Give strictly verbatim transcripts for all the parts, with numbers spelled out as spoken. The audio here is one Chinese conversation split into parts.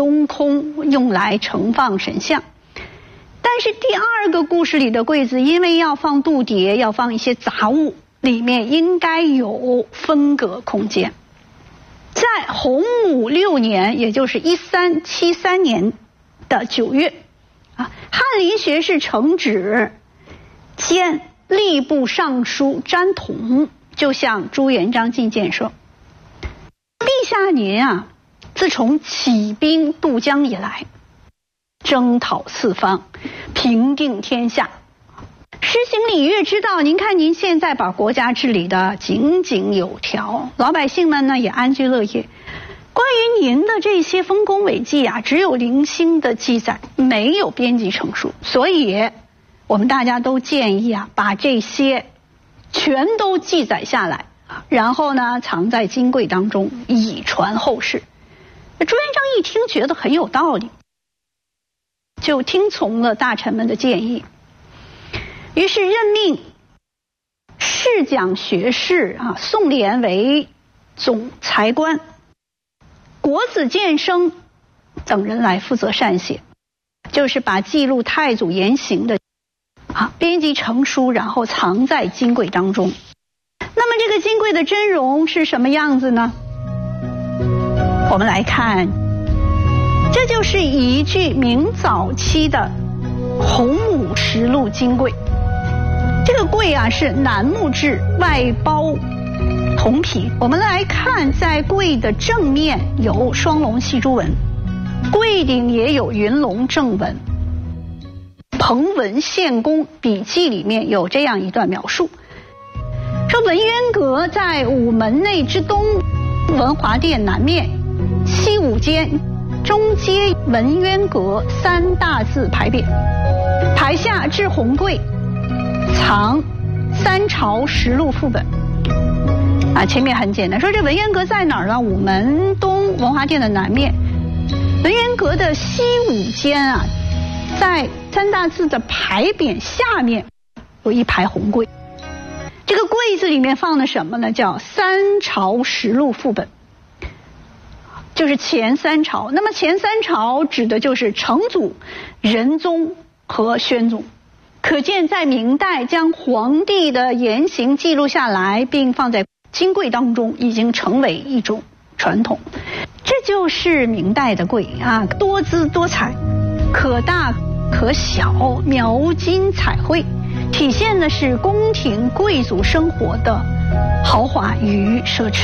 中空，用来盛放神像。但是第二个故事里的柜子，因为要放度牒，要放一些杂物，里面应该有分隔空间。在洪武六年，也就是一三七三年的九月，啊，翰林学士承旨兼吏部尚书詹统就向朱元璋进谏说：“陛下您啊，自从起兵渡江以来，征讨四方，平定天下，施行礼乐之道，您看您现在把国家治理的井井有条，老百姓们呢也安居乐业。关于您的这些丰功伟绩啊，只有零星的记载，没有编辑成书，所以我们大家都建议啊，把这些全都记载下来，然后呢藏在金柜当中，以传后世。”朱元璋一听觉得很有道理，就听从了大臣们的建议，于是任命侍讲学士啊宋濂为总裁官，国子监生等人来负责善写，就是把记录太祖言行的啊编辑成书，然后藏在金柜当中。那么这个金柜的真容是什么样子呢？我们来看，这就是一具明早期的洪武实录金柜。这个柜啊是楠木制，外包铜皮。我们来看，在柜的正面有双龙戏珠纹，柜顶也有云龙正纹。彭文献公笔记里面有这样一段描述，说文渊阁在午门内之东，文华殿南面，西五间，中街文渊阁三大字牌匾，牌下置红柜，藏三朝实录副本。啊，前面很简单，说这文渊阁在哪儿呢？午门东，文华殿的南面。文渊阁的西五间啊，在三大字的牌匾下面有一排红柜。这个柜子里面放的什么呢？叫三朝实录副本，就是前三朝。那么前三朝指的就是成祖、仁宗和宣宗。可见在明代将皇帝的言行记录下来，并放在金柜当中，已经成为一种传统。这就是明代的柜啊，多姿多彩，可大可小，描金彩绘，体现的是宫廷贵族生活的豪华与奢侈。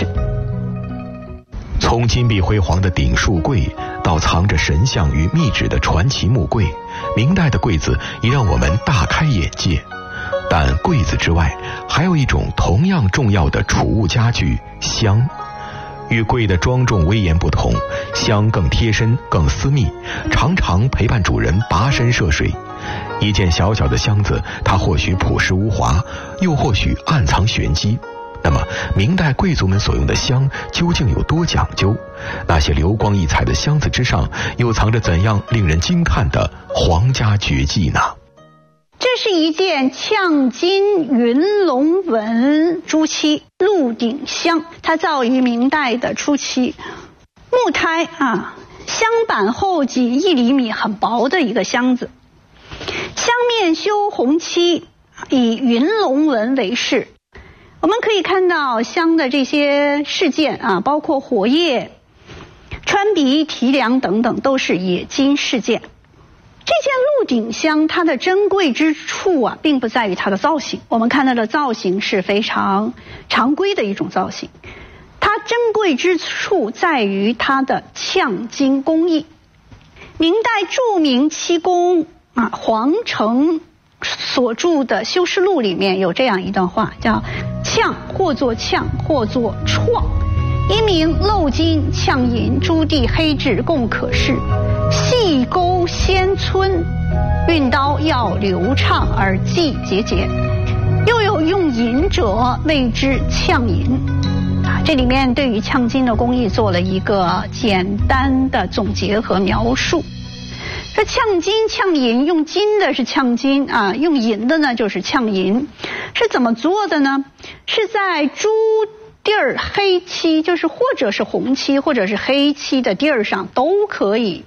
从金碧辉煌的顶竖柜到藏着神像与密纸的传奇木柜，明代的柜子已让我们大开眼界。但柜子之外，还有一种同样重要的储物家具——香。与柜的庄重威严不同，香更贴身、更私密，常常陪伴主人跋山涉水。一件小小的箱子，它或许朴实无华，又或许暗藏玄机。那么，明代贵族们所用的香究竟有多讲究？那些流光溢彩的箱子之上，又藏着怎样令人惊叹的皇家绝技呢？ 这是一件炝金云龙纹朱漆鹿鼎香，它造于明代的初期，木胎啊，香板厚几一厘米，很薄的一个箱子，香面修红漆，以云龙纹为饰。我们可以看到香的这些饰件啊，包括火叶、穿鼻、提梁等等，都是冶金饰件。这件鹿鼎香它的珍贵之处啊，并不在于它的造型，我们看到的造型是非常常规的一种造型，它珍贵之处在于它的炝金工艺。明代著名漆工啊黄承所著的《修饰录》里面有这样一段话，叫炝或作炝或作创，一名镂金炝银朱棣黑质共可饰，细钩鲜皴，运刀要流畅而既节节，又有用银者谓之炝银。啊，这里面对于炝金的工艺做了一个简单的总结和描述。这炝金、炝银，用金的是炝金啊，用银的呢就是炝银。是怎么做的呢？是在朱地儿黑漆，就是或者是红漆或者是黑漆的地儿上都可以